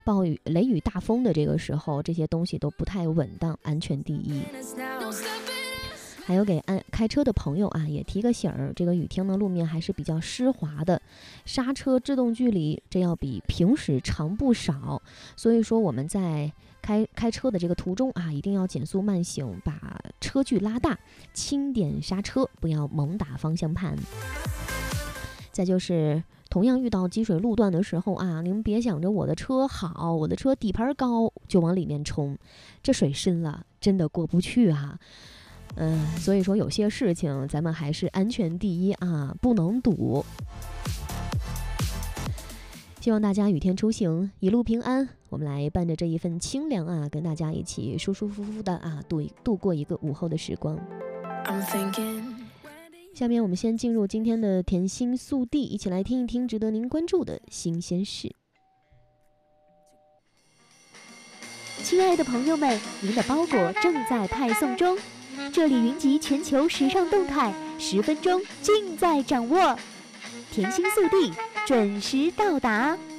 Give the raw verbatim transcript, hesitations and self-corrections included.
暴雨、雷雨大风的这个时候，这些东西都不太稳当，安全第一。还有给安开车的朋友啊，也提个醒儿，这个雨天的路面还是比较湿滑的，刹车制动距离这要比平时长不少，所以说我们在开开车的这个途中啊，一定要减速慢行，把车距拉大，轻点刹车，不要猛打方向盘。再就是同样遇到积水路段的时候啊，您别想着我的车好，我的车底盘高就往里面冲，这水深了真的过不去啊。嗯，所以说有些事情咱们还是安全第一啊，不能赌。希望大家雨天出行一路平安，我们来伴着这一份清凉啊，跟大家一起舒舒服服的啊度度过一个午后的时光。下面我们先进入今天的甜心速递，一起来听一听值得您关注的新鲜事。 亲爱的朋友们，您的包裹正在派送中，这里云集全球时尚动态，十分钟尽在掌握。甜心速递准时到达。